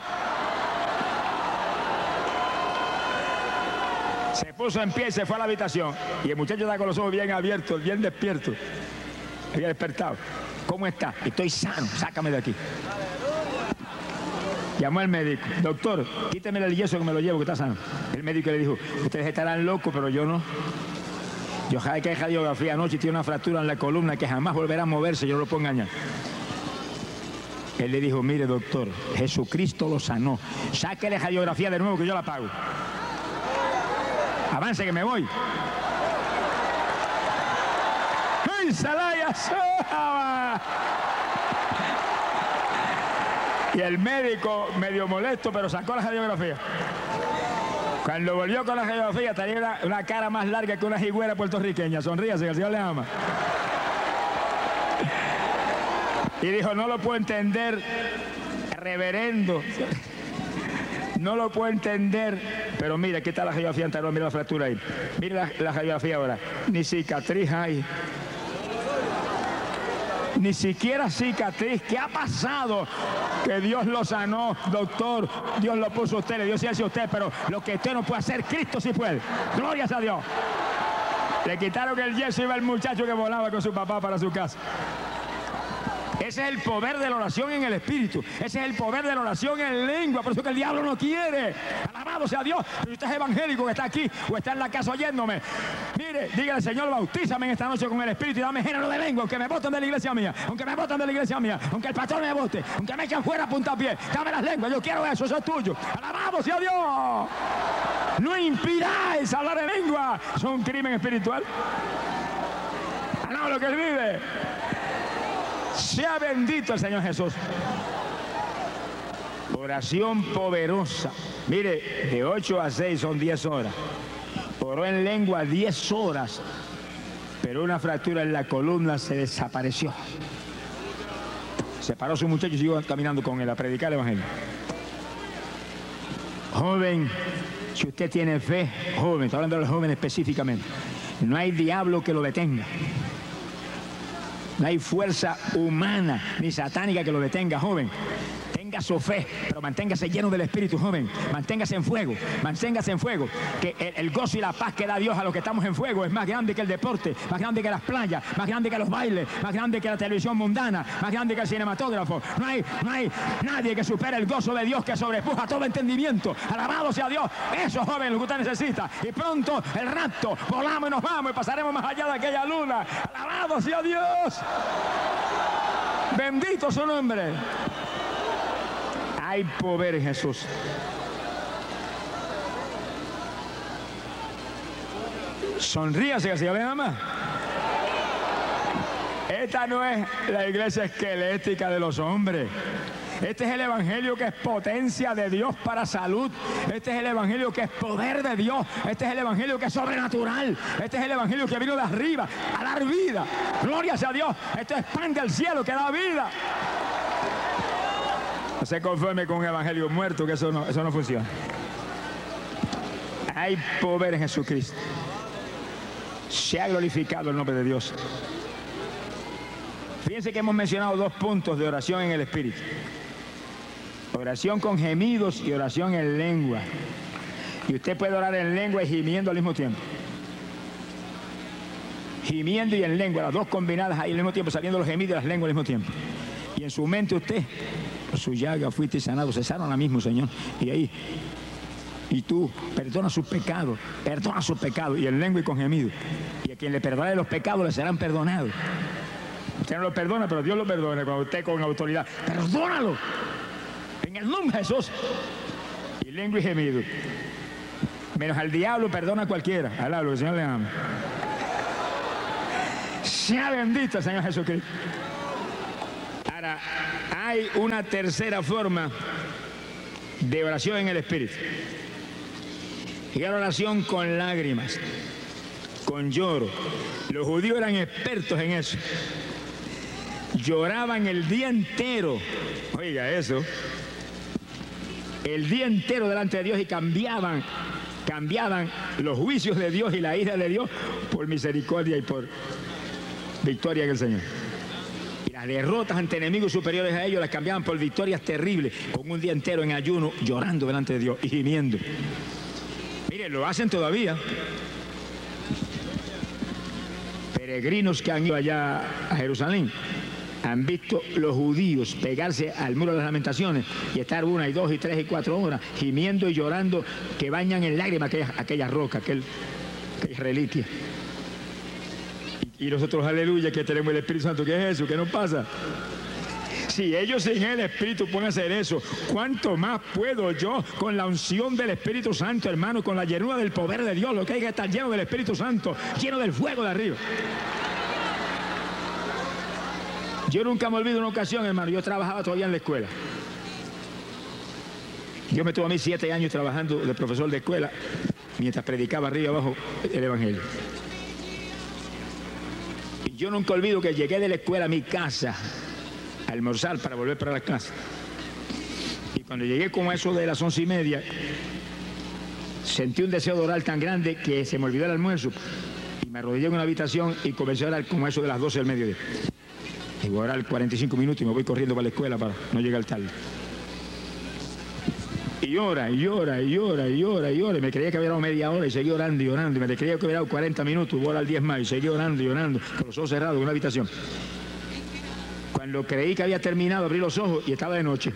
A: Se puso en pie y se fue a la habitación. Y el muchacho está con los ojos bien abiertos, bien despierto. Había despertado. ¿Cómo está? Estoy sano, sácame de aquí. Llamó al médico. Doctor, quíteme el yeso que me lo llevo, que está sano. El médico le dijo, ustedes estarán locos, pero yo no. Yo que hay radiografía anoche y tiene una fractura en la columna que jamás volverá a moverse, yo no lo puedo engañar. Él le dijo, mire doctor, Jesucristo lo sanó. Sáquele radiografía de nuevo que yo la pago. Avance que me voy. ¡Ay, Salaya Soba! Y el médico, medio molesto, pero sacó la radiografía. Cuando volvió con la radiografía, tenía una cara más larga que una jigüera puertorriqueña. Sonríase, que el Señor le ama. Y dijo, no lo puedo entender, reverendo. No lo puedo entender. Pero mira, aquí está la radiografía anterior, mira la fractura ahí. Mira la radiografía ahora. Ni cicatriz hay. Ni siquiera cicatriz. ¿Qué ha pasado? Que Dios lo sanó, doctor. Dios lo puso a usted, le dio ciencia a usted, pero lo que usted no puede hacer, Cristo sí puede. Glorias a Dios. Le quitaron el yeso y iba el muchacho que volaba con su papá para su casa. Ese es el poder de la oración en el espíritu. Ese es el poder de la oración en lengua. Por eso que el diablo no quiere. Alabado sea Dios. Pero usted es evangélico que está aquí o está en la casa oyéndome. Mire, dígale, Señor, bautízame en esta noche con el espíritu y dame género de lengua. Aunque me boten de la iglesia mía. Aunque me boten de la iglesia mía. Aunque el pastor me bote. Aunque me echen fuera a puntapié. Dame las lenguas. Yo quiero eso. Eso es tuyo. Alabado sea Dios. No impidáis hablar en lengua. Es un crimen espiritual. Alabado lo que él vive. Sea bendito el Señor Jesús. Oración poderosa. Mire, de 8 a 6 son 10 horas. Oró en lengua 10 horas. Pero una fractura en la columna se desapareció. Se paró su muchacho y siguió caminando con él a predicar el evangelio. Joven, si usted tiene fe, joven, está hablando de los jóvenes específicamente, no hay diablo que lo detenga. No hay fuerza humana ni satánica que lo detenga, joven. Tenga su fe, pero manténgase lleno del Espíritu, joven. Manténgase en fuego, manténgase en fuego. Que el gozo y la paz que da Dios a los que estamos en fuego es más grande que el deporte, más grande que las playas, más grande que los bailes, más grande que la televisión mundana, más grande que el cinematógrafo. No hay nadie que supere el gozo de Dios que sobrepuja todo entendimiento. Alabado sea Dios. Eso, joven, lo que usted necesita. Y pronto el rapto, volamos y nos vamos y pasaremos más allá de aquella luna. Alabado sea Dios. Bendito su nombre. Hay poder en Jesús. Sonríase que el Señor le ama. Esta no es la iglesia esquelética de los hombres. Este es el evangelio que es potencia de Dios para salud. Este es el evangelio que es poder de Dios. Este es el evangelio que es sobrenatural. Este es el evangelio que vino de arriba a dar vida. Gloria sea a Dios. Esto es pan del cielo que da vida. No se conforme con un evangelio muerto, que eso no funciona. Hay poder en Jesucristo. Se ha glorificado el nombre de Dios. Fíjense que hemos mencionado 2 puntos de oración en el Espíritu. Oración con gemidos y oración en lengua. Y usted puede orar en lengua y gimiendo al mismo tiempo. Gimiendo y en lengua, las dos combinadas ahí al mismo tiempo, saliendo los gemidos y las lenguas al mismo tiempo. Y en su mente usted, por su llaga fuiste sanado, se sana ahora mismo, Señor. Y ahí, y tú, perdona sus pecados, y en lengua y con gemido. Y a quien le perdone los pecados le serán perdonados. Usted no lo perdona, pero Dios lo perdona cuando usted con autoridad. Perdónalo. En el nombre de Jesús. Y lengua y gemido. Menos al diablo perdona a cualquiera. Alablo, que el Señor le ama. Sea bendito el Señor Jesucristo. Ahora, hay una tercera forma de oración en el Espíritu. Y la oración con lágrimas, con lloro. Los judíos eran expertos en eso. Lloraban el día entero. Oiga eso. El día entero delante de Dios y cambiaban los juicios de Dios y la ira de Dios por misericordia y por victoria en el Señor. Y las derrotas ante enemigos superiores a ellos las cambiaban por victorias terribles, con un día entero en ayuno, llorando delante de Dios y gimiendo. Miren, lo hacen todavía. Peregrinos que han ido allá a Jerusalén han visto los judíos pegarse al muro de las lamentaciones y estar 1 y 2 y 3 y 4 horas gimiendo y llorando, que bañan en lágrimas aquella roca, aquella reliquia. Y nosotros, aleluya, que tenemos el Espíritu Santo. ¿Qué es eso? ¿Qué nos pasa? Si ellos sin el Espíritu pueden hacer eso, ¿cuánto más puedo yo con la unción del Espíritu Santo, hermano, con la llenura del poder de Dios? Lo que hay que estar lleno del Espíritu Santo, lleno del fuego de arriba. Yo nunca me olvido una ocasión, hermano. Yo trabajaba todavía en la escuela. Yo me tuve a mí 7 años trabajando de profesor de escuela mientras predicaba arriba y abajo el Evangelio. Y yo nunca olvido que llegué de la escuela a mi casa a almorzar para volver para la casa. Y cuando llegué como eso de las 11:30, sentí un deseo de orar tan grande que se me olvidó el almuerzo. Y me arrodillé en una habitación y comencé a orar como eso de las 12 del mediodía. Y voy a orar 45 minutos y me voy corriendo para la escuela para no llegar tarde. Y llora, y llora, y llora, y llora, y llora. Y me creía que había dado media hora y seguí orando y orando. Y me creía que había dado 40 minutos y voy a orar 10 más. Y seguí orando y orando, con los ojos cerrados en una habitación. Cuando creí que había terminado, abrí los ojos y estaba de noche.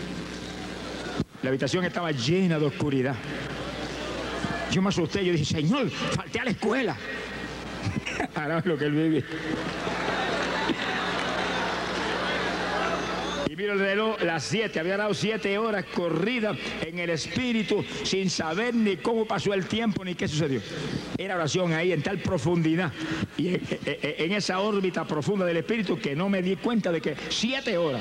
A: La habitación estaba llena de oscuridad. Yo me asusté, yo dije, Señor, falté a la escuela. Ahora es lo que él vive. Y miro el reloj, las 7, había dado 7 horas corridas en el Espíritu sin saber ni cómo pasó el tiempo ni qué sucedió. Era oración ahí en tal profundidad y en esa órbita profunda del Espíritu que no me di cuenta de que 7 horas.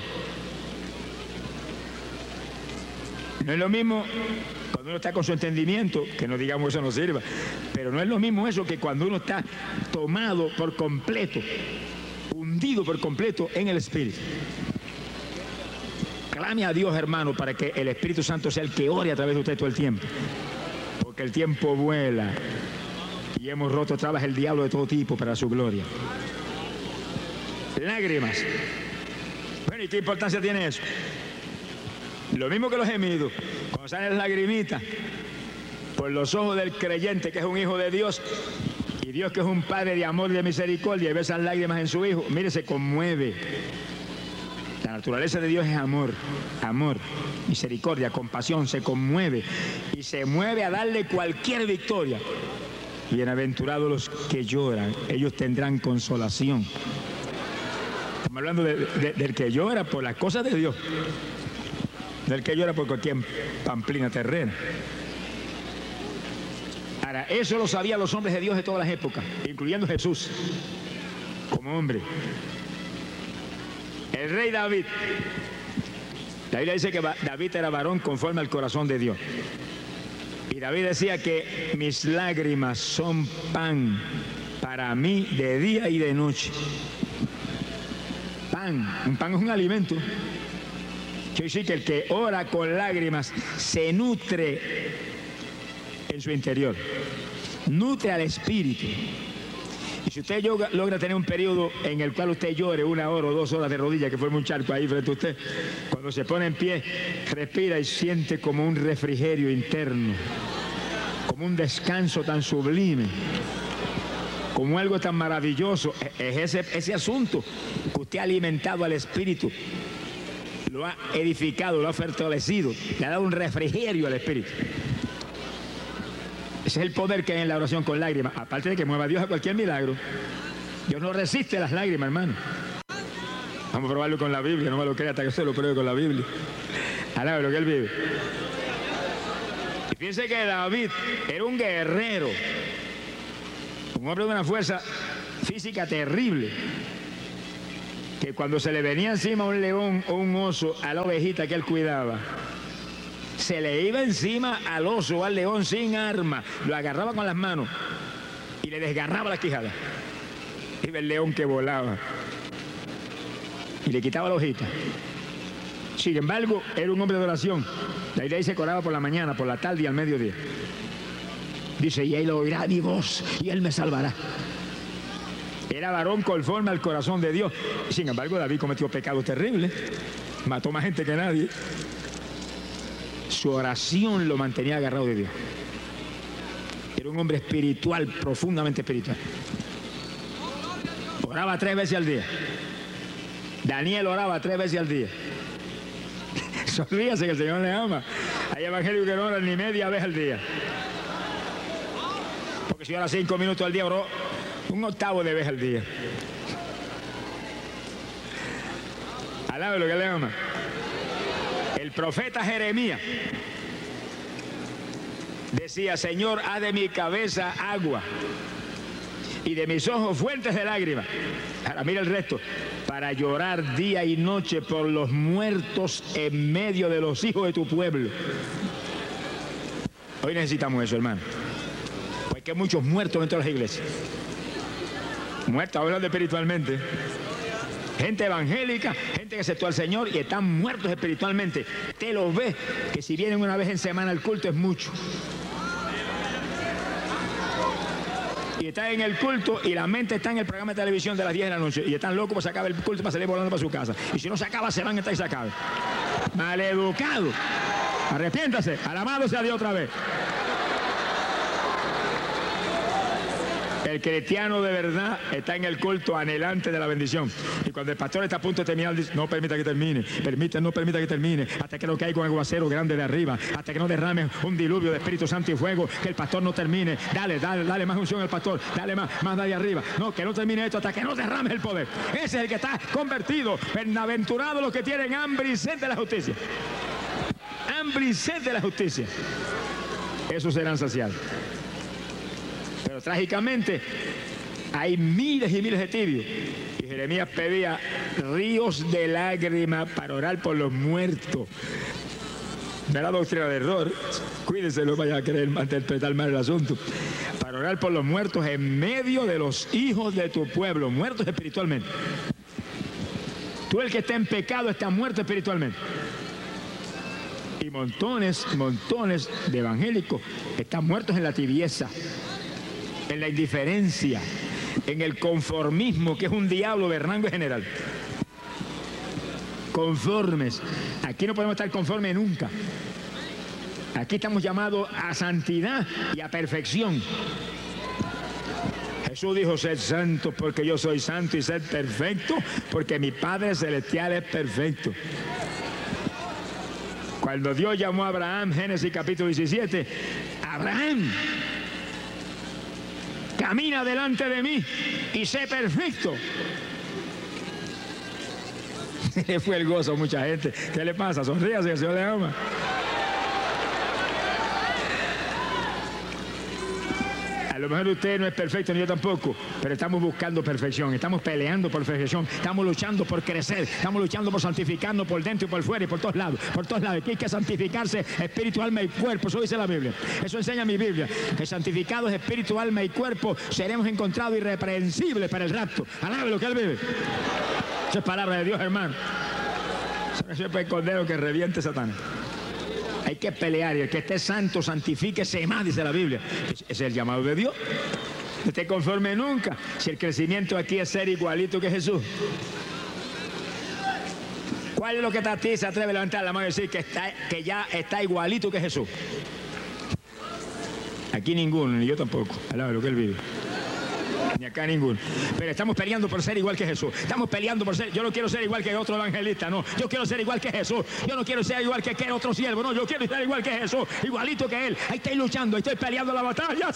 A: No es lo mismo cuando uno está con su entendimiento, que no digamos eso no sirva, pero no es lo mismo eso que cuando uno está tomado por completo, hundido por completo en el Espíritu. Clame a Dios, hermano, para que el Espíritu Santo sea el que ore a través de usted todo el tiempo. Porque el tiempo vuela y hemos roto trabas el diablo de todo tipo para su gloria. Lágrimas. Bueno, ¿y qué importancia tiene eso? Lo mismo que los gemidos. Cuando salen las lagrimitas por los ojos del creyente, que es un hijo de Dios, y Dios, que es un Padre de amor y de misericordia, y ve esas lágrimas en su hijo, mire, se conmueve. La naturaleza de Dios es amor, amor, misericordia, compasión, se conmueve y se mueve a darle cualquier victoria. Bienaventurados los que lloran, ellos tendrán consolación. Estamos hablando del que llora por las cosas de Dios, del que llora por cualquier pamplina terrena. Ahora, eso lo sabían los hombres de Dios de todas las épocas, incluyendo Jesús, como hombre. El rey David, la Biblia dice que David era varón conforme al corazón de Dios. Y David decía que mis lágrimas son pan para mí de día y de noche. Pan, un pan es un alimento. Quiero decir que el que ora con lágrimas se nutre en su interior, nutre al espíritu. Y si usted logra tener un periodo en el cual usted llore 1 hora o 2 horas de rodillas, que forma un charco ahí frente a usted, cuando se pone en pie, respira y siente como un refrigerio interno, como un descanso tan sublime, como algo tan maravilloso. Es ese asunto que usted ha alimentado al espíritu, lo ha edificado, lo ha fortalecido, le ha dado un refrigerio al espíritu. Ese es el poder que hay en la oración con lágrimas. Aparte de que mueva a Dios a cualquier milagro. Dios no resiste las lágrimas, hermano. Vamos a probarlo con la Biblia. No me lo crea hasta que usted lo pruebe con la Biblia. Alabe lo que él vive. Y fíjense que David era un guerrero. Un hombre de una fuerza física física terrible, que cuando se le venía encima un león o un oso a la ovejita que él cuidaba, se le iba encima al oso o al león sin arma, lo agarraba con las manos y le desgarraba la quijada. Iba el león que volaba y le quitaba la hojita. Sin embargo, era un hombre de oración. La idea se oraba por la mañana, por la tarde y al mediodía. Dice, y él oirá mi voz y él me salvará. Era varón conforme al corazón de Dios. Sin embargo, David cometió pecados terribles. Mató más gente que nadie. Su oración lo mantenía agarrado de Dios. Era un hombre espiritual, profundamente espiritual. Oraba 3 veces al día. Daniel oraba 3 veces al día. Sonríase que el Señor le ama. Hay evangélicos que no oran ni media vez al día. Porque si ora 5 minutos al día, oró 1/8 de vez al día. Alabe lo que le ama. El profeta Jeremías decía, Señor, haz de mi cabeza agua y de mis ojos fuentes de lágrimas. Ahora mira el resto. Para llorar día y noche por los muertos en medio de los hijos de tu pueblo. Hoy necesitamos eso, hermano. Porque hay muchos muertos dentro de las iglesias. Muertos hablando espiritualmente. Gente evangélica, gente que aceptó al Señor y están muertos espiritualmente. Te los ves, que si vienen una vez en semana al culto es mucho. Y están en el culto y la mente está en el programa de televisión de las 10 de la noche y están locos para se acabe el culto para salir volando para su casa. Y si no se acaba, se van a estar y se acabe. Maleducado. Arrepiéntase. Alabado sea Dios otra vez. El cristiano de verdad está en el culto anhelante de la bendición. Y cuando el pastor está a punto de terminar, dice, no permita que termine, no permita que termine, hasta que no caiga un aguacero grande de arriba, hasta que no derrame un diluvio de Espíritu Santo y fuego, que el pastor no termine. Dale más unción al pastor, dale más de ahí arriba. No, que no termine esto hasta que no derrame el poder. Ese es el que está convertido. Bienaventurados los que tienen hambre y sed de la justicia. Hambre y sed de la justicia. Esos serán saciados. Pero trágicamente hay miles y miles de tibios. Y Jeremías pedía ríos de lágrimas para orar por los muertos. No era doctrina de error. Cuídense, no vaya a querer interpretar mal el asunto. Para orar por los muertos en medio de los hijos de tu pueblo, muertos espiritualmente. Tú el que está en pecado está muerto espiritualmente. Y montones de evangélicos están muertos en la tibieza, en la indiferencia, en el conformismo, que es un diablo de rango general. Conformes. Aquí no podemos estar conformes nunca. Aquí estamos llamados a santidad y a perfección. Jesús dijo, sed santos porque yo soy santo, y sed perfecto porque mi Padre Celestial es perfecto. Cuando Dios llamó a Abraham, Génesis capítulo 17, Abraham, camina delante de mí y sé perfecto. Le fue el gozo a mucha gente. ¿Qué le pasa? Sonríase, el Señor le ama. A lo mejor usted no es perfecto, ni yo tampoco, pero estamos buscando perfección, estamos peleando por perfección, estamos luchando por crecer, estamos luchando por santificarnos por dentro y por fuera y por todos lados. Aquí hay que santificarse espíritu, alma y cuerpo. Eso dice la Biblia, eso enseña mi Biblia, que santificados espíritu, alma y cuerpo seremos encontrados irreprensibles para el rapto. Alabe lo que Él vive. Eso es palabra de Dios, hermano. Eso es el cordero que reviente Satanás. Hay que pelear, y el que esté santo, santifíquese más, dice la Biblia. Ese es el llamado de Dios. No esté conforme nunca. Si el crecimiento aquí es ser igualito que Jesús. ¿Cuál es lo que a ti se atreve a levantar la mano y decir que ya está igualito que Jesús? Aquí ninguno, ni yo tampoco. Alaba lo que Él vive. Ni acá ninguno. Pero estamos peleando por ser igual que Jesús. Estamos peleando por ser. Yo no quiero ser igual que otro evangelista, no. Yo quiero ser igual que Jesús. Yo no quiero ser igual que otro siervo, no. Yo quiero ser igual que Jesús, igualito que Él. Ahí estoy luchando, ahí estoy peleando la batalla.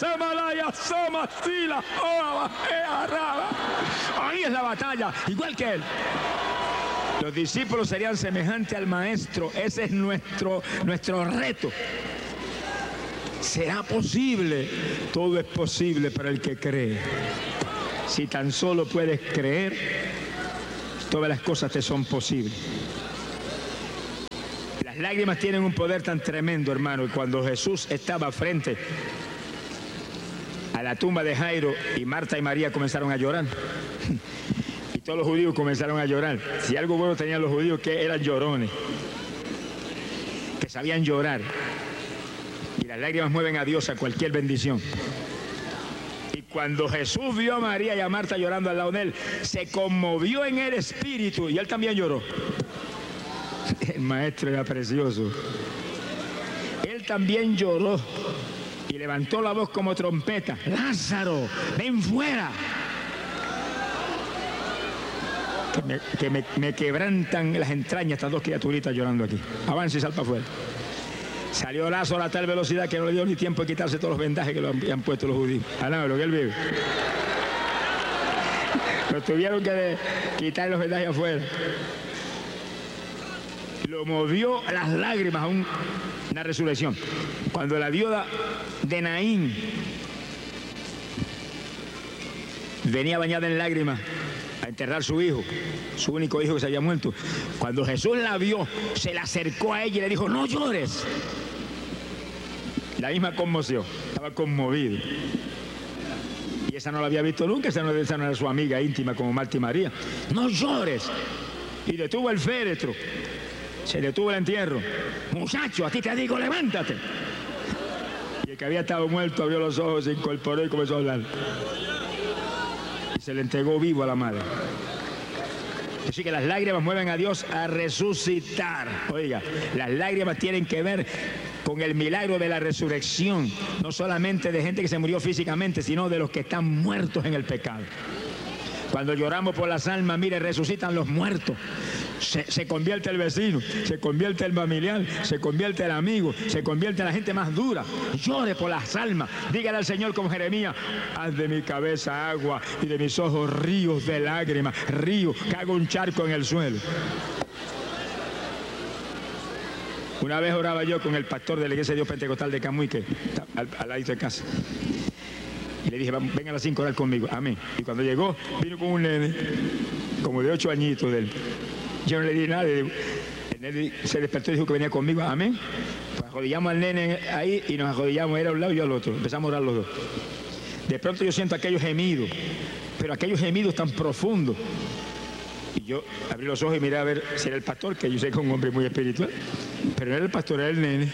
A: Ahí es la batalla, igual que Él. Los discípulos serían semejantes al Maestro. Ese es nuestro reto. ¿Será posible? Todo es posible para el que cree. Si tan solo puedes creer, todas las cosas te son posibles. Las lágrimas tienen un poder tan tremendo, hermano, y cuando Jesús estaba frente a la tumba de Jairo y Marta y María comenzaron a llorar, y todos los judíos comenzaron a llorar. Si algo bueno tenían los judíos, que eran llorones, que sabían llorar, y las lágrimas mueven a Dios a cualquier bendición. Y cuando Jesús vio a María y a Marta llorando al lado de él, se conmovió en el espíritu y él también lloró. El maestro era precioso. Él también lloró y levantó la voz como trompeta: Lázaro, ven fuera. Que me quebrantan las entrañas estas dos criaturitas llorando aquí. Avance y salpa afuera. Salió Lázaro a tal velocidad que no le dio ni tiempo de quitarse todos los vendajes que le habían puesto los judíos. Alá, lo que él vive. Lo tuvieron que quitar los vendajes afuera. Lo movió a las lágrimas a una resurrección. Cuando la viuda de Naín venía bañada en lágrimas a enterrar su hijo, su único hijo que se había muerto, cuando Jesús la vio, se le acercó a ella y le dijo: no llores. La misma conmoción, estaba conmovido. Y esa no la había visto nunca, esa no era su amiga íntima como Marta y María. No llores. Y detuvo el féretro. Se detuvo el entierro. Muchacho, a ti te digo, levántate. Y el que había estado muerto abrió los ojos, se incorporó y comenzó a hablar. Y se le entregó vivo a la madre. Así que las lágrimas mueven a Dios a resucitar. Oiga, las lágrimas tienen que ver con el milagro de la resurrección. No solamente de gente que se murió físicamente, sino de los que están muertos en el pecado. Cuando lloramos por las almas, mire, resucitan los muertos. Se convierte el vecino, se convierte el familiar, se convierte el amigo, se convierte en la gente más dura. Llore por las almas. Dígale al Señor como Jeremías: haz de mi cabeza agua y de mis ojos ríos de lágrimas, ríos, que hago un charco en el suelo. Una vez oraba yo con el pastor de la Iglesia de Dios Pentecostal de Camuy, que está al lado de casa. Y le dije: venga a las 5 a orar conmigo. Amén. Y cuando llegó, vino con un nene, como de 8 añitos de él. Yo no le di nada. El nene se despertó y dijo que venía conmigo. Amén. Pues arrodillamos al nene ahí y nos arrodillamos, él a un lado y yo al otro. Empezamos a orar los dos. De pronto yo siento aquellos gemidos, pero aquellos gemidos tan profundos. Y yo abrí los ojos y miré a ver si era el pastor, que yo sé que es un hombre muy espiritual. Pero no era el pastor, era el nene.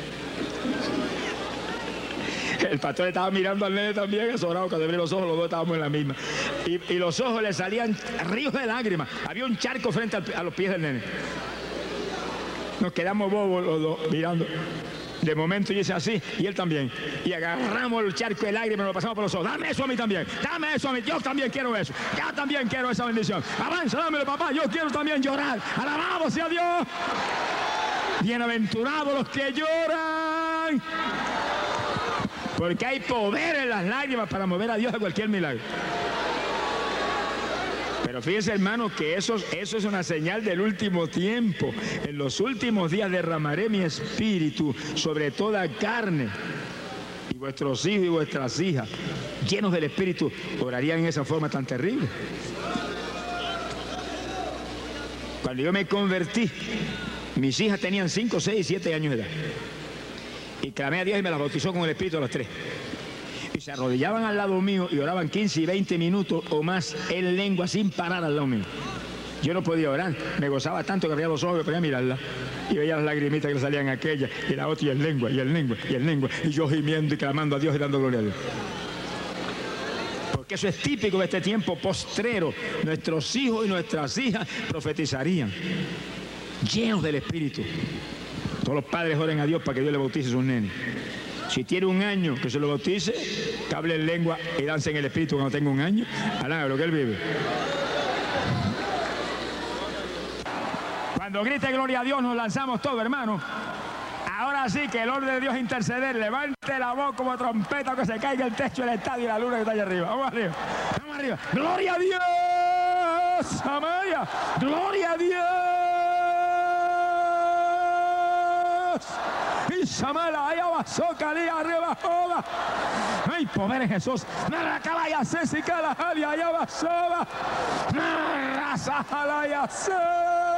A: El pastor estaba mirando al nene también, azorado. Cuando abrí los ojos, los dos estábamos en la misma. Y los ojos le salían ríos de lágrimas. Había un charco frente a los pies del nene. Nos quedamos bobos los dos mirando. De momento yo hice así, y él también. Y agarramos el charco de lágrimas y lo pasamos por los ojos. Dame eso a mí también. Dame eso a mí. Yo también quiero eso. Yo también quiero esa bendición. Avanza, dámelo, papá. Yo quiero también llorar. Alabado sea Dios. Bienaventurados los que lloran, porque hay poder en las lágrimas para mover a Dios a cualquier milagro. Pero fíjense, hermanos, que eso es una señal del último tiempo. En los últimos días derramaré mi espíritu sobre toda carne. Y vuestros hijos y vuestras hijas, llenos del espíritu, orarían en esa forma tan terrible. Cuando yo me convertí, mis hijas tenían 5, 6, 7 años de edad. Y clamé a Dios y me las bautizó con el Espíritu a los 3. Y se arrodillaban al lado mío y oraban 15 y 20 minutos o más en lengua sin parar al lado mío. Yo no podía orar, me gozaba tanto que abría los ojos y podía mirarla. Y veía las lagrimitas que le salían aquella y la otra, y en lengua, y en lengua, y en lengua. Y yo gimiendo y clamando a Dios y dando gloria a Dios. Porque eso es típico de este tiempo postrero. Nuestros hijos y nuestras hijas profetizarían, llenos del Espíritu. Todos los padres oren a Dios para que Dios le bautice a sus nenes. Si tiene 1 año, que se lo bautice, que hable en lengua y dance en el Espíritu cuando tenga 1 año. Alá, lo que él vive. Cuando grite gloria a Dios, nos lanzamos todos, hermanos. Ahora sí que el orden de Dios es interceder. Levante la voz como trompeta, que se caiga el techo del estadio y la luna que está allá arriba. Vamos arriba, vamos arriba. ¡Gloria a Dios! ¡Amaya! ¡Gloria a Dios! ¡Y Samala! Calía, arriba, joda. ¡Ay, poder en Jesús! ¡Narracalaya, Ceci, Calajaya, Yabasoba! ¡Narrasajalaya,